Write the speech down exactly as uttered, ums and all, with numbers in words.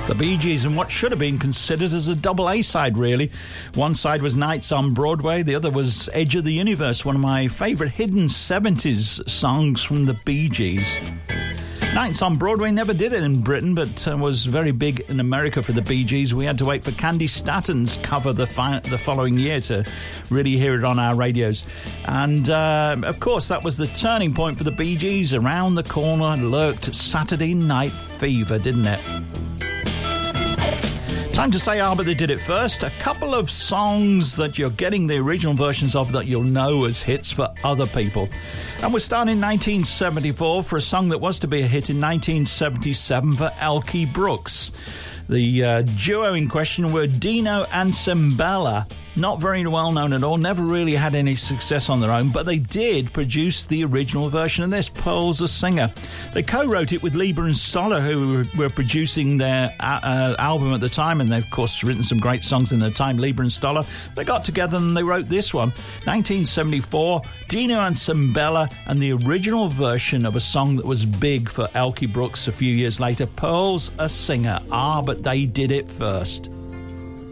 The Bee Gees and what should have been considered as a double A-side, really. One side was Nights on Broadway, the other was Edge of the Universe, one of my favourite hidden seventies songs from the Bee Gees. Nights on Broadway never did it in Britain, but uh, was very big in America for the Bee Gees. We had to wait for Candy Statton's cover the, fi- the following year to really hear it on our radios. And, uh, of course, that was the turning point for the Bee Gees. Around the corner lurked Saturday Night Fever, didn't it? Time to say, ah, but they did it first. A couple of songs that you're getting the original versions of that you'll know as hits for other people. And we're starting in nineteen seventy-four for a song that was to be a hit in nineteen seventy-seven for Elkie Brooks. The uh, duo in question were Dino and Cimbella. Not very well known at all, never really had any success on their own, but they did produce the original version of this, Pearl's a Singer. They co-wrote it with Leiber and Stoller, who were producing their uh, album at the time, and they've, of course, written some great songs in their time, Leiber and Stoller. They got together and they wrote this one, nineteen seventy-four, Dino and Cimbella, and the original version of a song that was big for Elkie Brooks a few years later, Pearl's a Singer. Ah, but they did it first.